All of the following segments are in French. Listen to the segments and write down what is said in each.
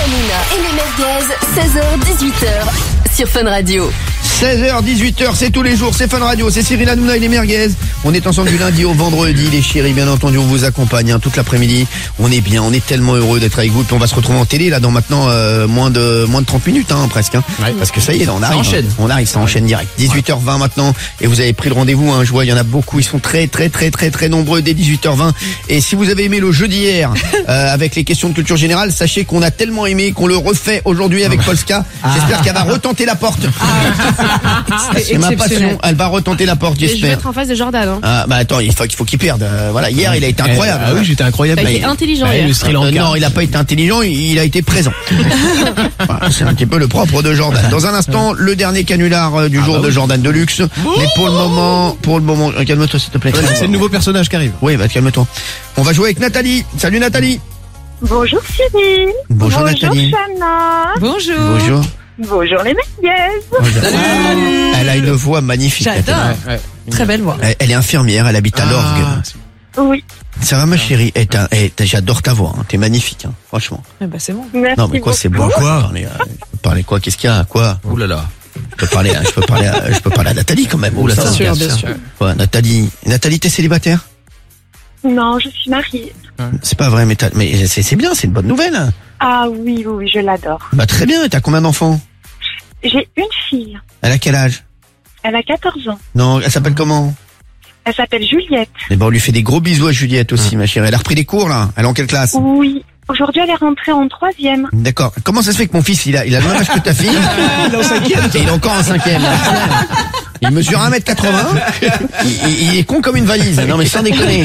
Hanouna et les merguez, 16h-18h sur Fun Radio. 16h, 18h, c'est tous les jours, c'est Fun Radio, c'est Cyril Hanouna et les merguez. On est ensemble du lundi au vendredi, les chéris, bien entendu, on vous accompagne toute l'après-midi. On est bien, on est tellement heureux d'être avec vous. Puis on va se retrouver en télé là dans maintenant moins de 30 minutes presque. Ouais. Parce que ça y est, là, on arrive. Ça enchaîne direct. 18h20 maintenant, et vous avez pris le rendez-vous. Je vois, il y en a beaucoup, ils sont très nombreux dès 18h20. Et si vous avez aimé le jeu d'hier avec les questions de culture générale, sachez qu'on a tellement aimé qu'on le refait aujourd'hui avec Polska. J'espère qu'elle va retenter la porte. C'est ma passion, elle va retenter la porte, j'espère. Et je vais être en face de Jordan. Attends, il faut qu'il perde. Voilà, hier il a été incroyable. Oui, j'étais incroyable. Il a été intelligent hier. Le Sri Lanka. Non, il a pas été intelligent, il a été présent. Voilà, c'est un petit peu le propre de Jordan. Dans un instant, le dernier canular du jour de Jordan Deluxe. Mais pour le moment, calme-toi s'il te plaît. C'est le nouveau personnage qui arrive. Oui, calme-toi. On va jouer avec Nathalie. Salut Nathalie. Bonjour Cyril. Bonjour Nathalie. Chana. Bonjour. Bonjour les merguez. Elle a une voix magnifique. J'adore. Très belle voix. Elle est infirmière, elle habite à l'Orgue. Oui. Ça va ma chérie, j'adore ta voix, t'es magnifique, franchement. C'est bon. Merci. Non mais quoi, c'est bon. Quoi Je peux parler quoi? Qu'est-ce qu'il y a? Quoi? Ouh là là. Je peux parler à Nathalie quand même. Oula, Bien sûr. Ouais, Nathalie, t'es célibataire? Non, je suis mariée. C'est pas vrai, mais c'est bien, c'est une bonne nouvelle. Ah oui, je l'adore. Bah très bien, t'as combien d'enfants? J'ai une fille. Elle a quel âge? Elle a 14 ans. Non, elle s'appelle comment? Elle s'appelle Juliette. Eh ben on lui fait des gros bisous à Juliette aussi, ma chérie. Elle a repris des cours là. Elle est en quelle classe? Oui. Aujourd'hui, elle est rentrée en 3e. D'accord. Comment ça se fait que mon fils, il a le même âge que ta fille? Il est en 5e. Et il est encore en 5e. Il mesure 1m80. Il est con comme une valise. Non mais sans déconner.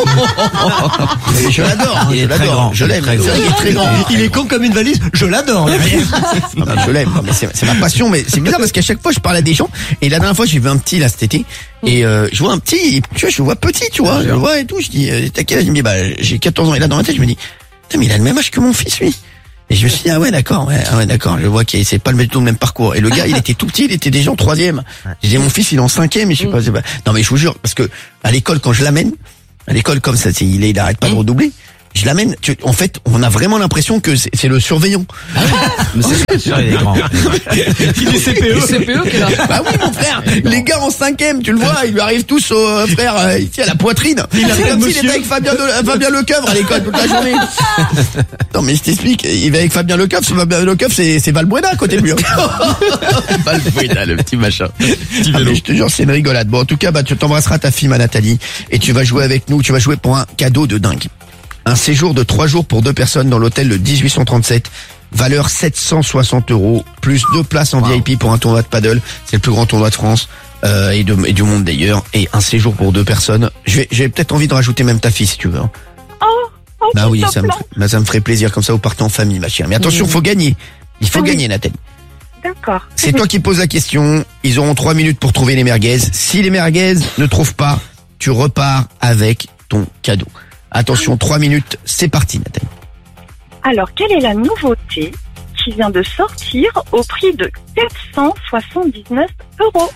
Je l'adore. Il est très grand. Je l'aime. Il est très grand. Il est con comme une valise. Je l'adore. Non, mais je l'aime. Mais c'est ma passion. Mais c'est bizarre parce qu'à chaque fois je parle à des gens. Et la dernière fois j'ai vu un petit là cet été. Et je vois un petit. Tu vois, je le vois petit. Tu vois. Je le vois et tout. Je dis t'as quel âge? Il me dit j'ai 14 ans. Et là dans ma tête je me dis putain mais il a le même âge que mon fils lui. Et je me suis dit d'accord, je vois qu'il c'est pas tout le même parcours. Et le gars, il était tout petit, il était déjà en 3e. J'ai dit mon fils, il est en 5e, et je sais pas. Non mais je vous jure, parce que à l'école quand je l'amène, à l'école comme ça, il arrête pas de redoubler. Je l'amène, en fait, on a vraiment l'impression que c'est le surveillant. Mais c'est sûr, il est grand. Il est CPE. C'est CPE qui est là. Bah oui, mon frère. Les gars en 5e, tu le vois, ils lui arrivent tous au frère, ici à la poitrine. C'est comme s'il était avec Fabien Lecoeuvre à l'école toute la journée. Non, mais je t'explique, il va avec Fabien Lecoeuvre. Fabien Lecoeuvre, c'est Valbuena à côté de lui. Valbuena, le petit machin. Mais je te jure, c'est une rigolade. Bon, en tout cas, tu t'embrasseras ta fille, ma Nathalie, et tu vas jouer avec nous. Tu vas jouer pour un cadeau de dingue. Un séjour de 3 jours pour 2 personnes dans l'hôtel de 1837, valeur 760 €, plus 2 places en VIP pour un tournoi de paddle. C'est le plus grand tournoi de France et du monde d'ailleurs. Et un séjour pour 2 personnes. J'ai peut-être envie de rajouter même ta fille si tu veux. Bah oui, ça me ferait plaisir, comme ça vous partez en famille, ma chère. Mais attention, faut gagner. Il faut gagner, Nathalie. D'accord. C'est toi qui poses la question. Ils auront 3 minutes pour trouver les merguez. Si les merguez ne trouvent pas, tu repars avec ton cadeau. Attention, 3 minutes, c'est parti, Nathalie. Alors, quelle est la nouveauté qui vient de sortir au prix de 479 €?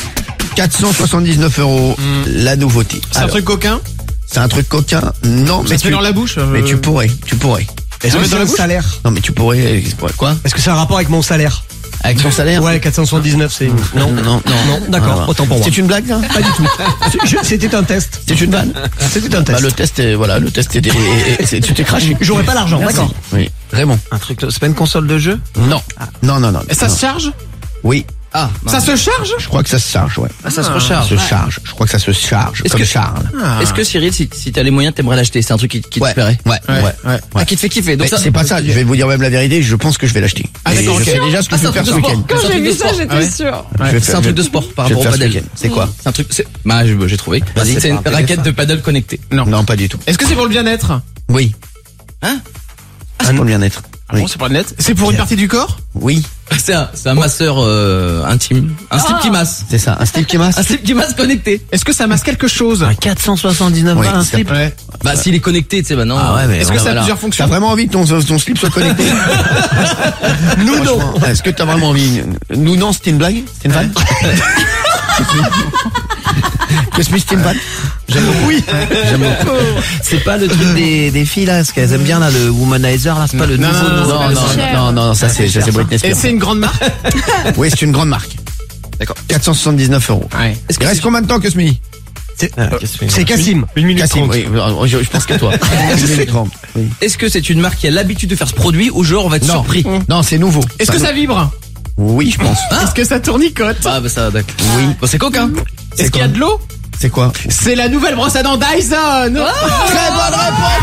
479 €, la nouveauté. C'est un truc coquin? C'est un truc coquin? Non, mais tu mets dans la bouche? Mais tu pourrais. Est-ce que c'est un salaire? Non, mais tu pourrais, quoi? Est-ce que c'est un rapport avec mon salaire? Avec son salaire? Ouais, 479, c'est... Non, d'accord, non. autant pour moi. C'est une blague, là? Pas du tout. C'était un test. C'est une vanne? C'était un test. Le test était, tu t'es craché. J'aurais pas l'argent, d'accord. Oui, vraiment. Un truc, c'est pas une console de jeu? Non. Non. Et ça se charge? Oui. Ah. Ça se charge? Je crois que ça se charge, ouais. Ah, ça se recharge. Ça se charge. Je crois que ça se charge. Comme Charles. Est-ce que Cyril, si t'as les moyens, t'aimerais l'acheter? C'est un truc qui te plairait? Ouais. Ah, qui te fait kiffer. Donc ça, c'est pas ça. Je vais vous dire même la vérité. Je pense que je vais l'acheter. Ah, d'accord. Je sais déjà ce que je vais faire ce week-end. Quand j'ai vu ça, j'étais sûre. C'est un truc de sport par rapport au paddle. C'est quoi? C'est un truc, j'ai trouvé. Vas-y, c'est une raquette de paddle connectée. Non, pas du tout. Est-ce que c'est pour le bien-être? Oui. Hein? C'est pour le bien-être. Ah bon, c'est pour le net? C'est pour une partie du corps? Oui. C'est un masseur intime. Un slip qui masse. C'est ça, un slip qui masse. Un slip qui masse connecté. Est-ce que ça masse quelque chose? 479 oui, un slip. Ouais. Bah s'il est connecté, tu sais, bah non. Ah ouais, mais est-ce que ça a plusieurs fonctions? T'as vraiment envie que ton slip soit connecté? Nous non. Est-ce que t'as vraiment envie? Nous non, c'était une blague? C'était une vanne? Cosmi, c'était une vanne. J'aime beaucoup. Oui. J'aime beaucoup. C'est pas le truc des filles là, ce qu'elles aiment bien là, le womanizer là, c'est pas le nouveau. Non, ça c'est Britney Spears. Et c'est une grande marque. Oui, c'est une grande marque. D'accord. 479 €. Ouais. Il reste combien de temps, Cosmi? C'est Cassim. 1 minute Cassim, 30. oui, je pense qu'à toi. 1 minute 30. Oui. Est-ce que c'est une marque qui a l'habitude de faire ce produit ou genre on va être surpris? Non, c'est nouveau. Est-ce que ça vibre? Oui, je pense. Est-ce que ça tournicote? Ah bah ça d'accord. Oui. Bon, c'est coquin. Est-ce qu'il y a de l'eau? C'est quoi? C'est la nouvelle brosse à dents Dyson. Très bonne réponse,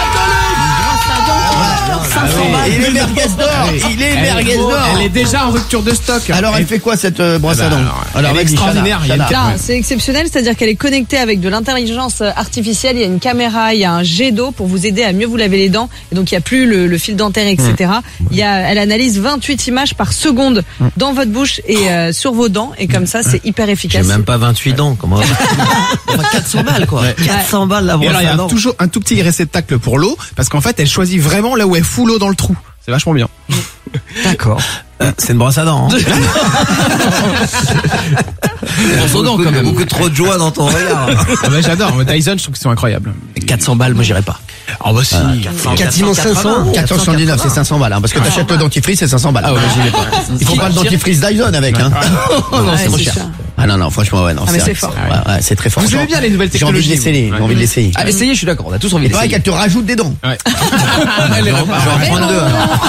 il est merguez d'or. Il est merguez d'or. Elle est déjà en rupture de stock. Alors, elle fait quoi cette brosse à dents? Elle est vas-y, extraordinaire. Chana. Là, c'est exceptionnel, c'est-à-dire qu'elle est connectée avec de l'intelligence artificielle. Il y a une caméra, il y a un jet d'eau pour vous aider à mieux vous laver les dents. Et donc, il n'y a plus le fil dentaire, etc. Elle analyse 28 images par seconde dans votre bouche et sur vos dents. Et comme ça, c'est hyper J'ai efficace. même pas 28 dents, comment? Enfin, 400 balles quoi. 400 balles la Et brosse alors, il y à a dents. toujours un tout petit réceptacle pour l'eau, parce qu'en fait, elle choisit vraiment là où elle fout l'eau dans le trou. C'est vachement bien. D'accord. C'est une brosse à dents. Hein. Brosse aux dents quand même. Beaucoup trop de joie dans ton regard. Ah bah, j'adore. Moi, Dyson, je trouve qu'ils sont incroyables. 400 balles, moi j'irai pas. Oh bah si. Quasiment 500. 479, c'est 500 balles, hein, parce que t'achètes le dentifrice, c'est 500 balles. Ah ouais, j'y vais pas. Ils font pas le dentifrice Dyson avec, hein. Ouais, c'est trop cher. sûr. Ah non, franchement, ouais, non. Ah, mais c'est fort. Ouais, c'est très fort. Vous aimez bien les nouvelles J'ai envie de technologies. l'essayer, j'ai envie de l'essayer. Ah, essayez, je suis d'accord, on a tous envie Il paraît d'essayer. qu'elle te rajoute des dents. Ouais. J'en prends deux, alors.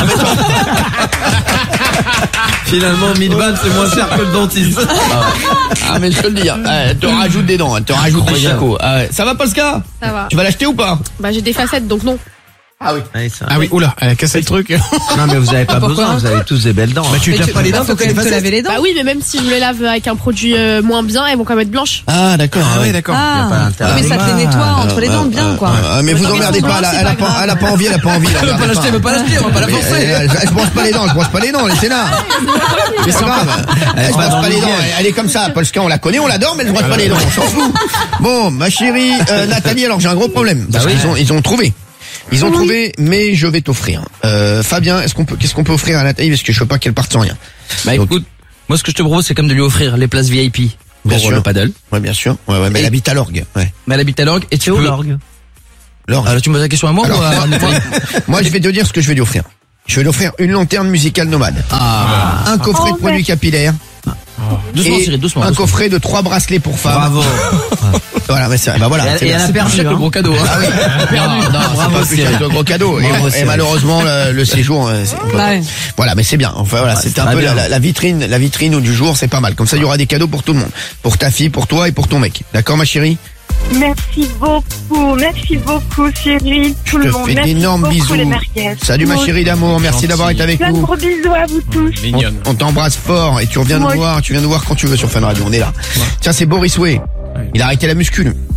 Finalement, 1000 balles, c'est moins cher que le dentiste. Ah, mais je te le dis, hein. Elle te rajoute des dents, elle te rajoute des chicots. Ah ouais. Ça va, Polska? Ça va. Tu vas l'acheter ou pas? Bah j'ai des facettes donc non. Ah oui. Ah oui, oula, elle a cassé le truc. Non, mais vous avez pas besoin, vous avez tous des belles dents. Tu te laves pas les dents, Faut quand même te laver les dents. Bah oui, mais même si je me lave avec un produit moins bien, elles vont quand même être blanches. Ah, d'accord. Ah ouais, d'accord. Ah, mais ça te les nettoie entre les dents bien, quoi. Mais vous emmerdez pas, elle a pas envie, elle a pas envie. Elle veut pas l'acheter, elle veut pas l'acheter, on va pas la forcer. Je brosse pas les dents, laissez-la. C'est pas grave. Elle brosse pas les dents, elle est comme ça. Polska, on la connaît, on l'adore, mais elle brosse pas les dents, on s'en fout. Bon, ma chérie Nathalie, alors j'ai un gros problème. Parce qu'ils ont trouvé. Ils ont trouvé, mais je vais t'offrir. Fabien, qu'est-ce qu'on peut offrir à Nathalie, parce que je veux pas qu'elle parte sans rien. Bah écoute, moi ce que je te propose c'est comme de lui offrir les places VIP Bien pour sûr. le paddle. Ouais, bien sûr. Ouais, mais elle habite à l'orgue. Ouais. Mais elle habite à l'orgue et tu peux... l'orgue. L'orgue. Alors tu me poses la question à moi Alors, ou à moi, je vais te dire ce que je vais lui offrir. Je vais lui offrir une lanterne musicale nomade. Un coffret de produits capillaires. Doucement et Cyril, doucement. un coffret de 3 bracelets pour femmes. Bravo. Voilà, mais c'est, voilà. Et elle a perdu, le hein. gros cadeau. Ah oui. Non, Bravo, c'est pas Cyril. plus le gros cadeau. Bravo, Et Cyril. malheureusement, le séjour, Ouais. voilà, mais c'est bien. Enfin, voilà, c'était un très peu bien. la vitrine du jour, c'est pas mal. Comme ça, il y aura des cadeaux pour tout le monde. Pour ta fille, pour toi et pour ton mec. D'accord, ma chérie? Merci beaucoup Cyril, tout Je le te monde. fais Merci d'énormes beaucoup bisous. les merguez. Salut ma Moi chérie d'amour, merci d'avoir été avec Plein de nous. gros bisous à vous tous. Mignonne. On t'embrasse fort et tu reviens nous Moi voir quand tu veux sur Fun Radio, on est là. Tiens, c'est Boris Way. Il a arrêté la muscule.